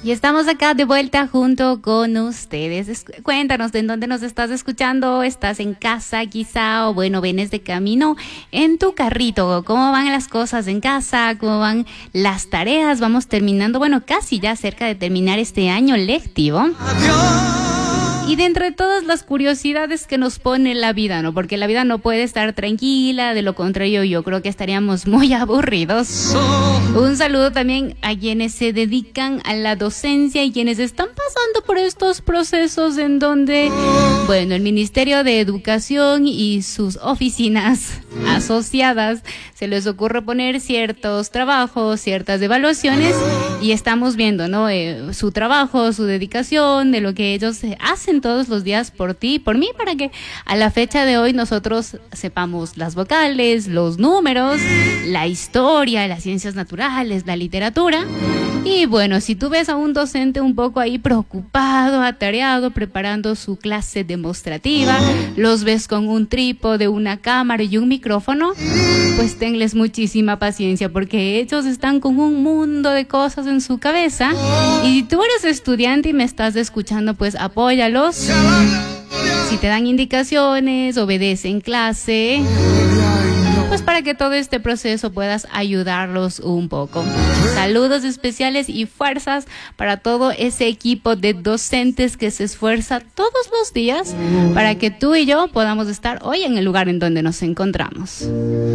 Y estamos acá de vuelta junto con ustedes. Cuéntanos de dónde nos estás escuchando. ¿Estás en casa quizá? O bueno, vienes de camino en tu carrito. ¿Cómo van las cosas en casa? ¿Cómo van las tareas? Vamos terminando, bueno, casi ya cerca de terminar este año lectivo. Y dentro de todas las curiosidades que nos pone la vida, ¿no? Porque la vida no puede estar tranquila, de lo contrario yo creo que estaríamos muy aburridos. Un saludo también a quienes se dedican a la docencia y quienes están pasando por estos procesos en donde, bueno, el Ministerio de Educación y sus oficinas asociadas se les ocurre poner ciertos trabajos, ciertas evaluaciones y estamos viendo, ¿no? Su trabajo, su dedicación, de lo que ellos hacen todos los días por ti y por mí, para que a la fecha de hoy nosotros sepamos las vocales, los números, la historia, las ciencias naturales, la literatura. Y bueno, si tú ves a un docente un poco ahí preocupado, atareado, preparando su clase demostrativa, los ves con un trípode, una cámara y un micrófono, pues tenles muchísima paciencia, porque ellos están con un mundo de cosas en su cabeza. Y si tú eres estudiante y me estás escuchando, pues apóyalos. Si te dan indicaciones, obedece en clase, pues para que todo este proceso puedas ayudarlos un poco. Saludos especiales y fuerzas para todo ese equipo de docentes que se esfuerza todos los días para que tú y yo podamos estar hoy en el lugar en donde nos encontramos.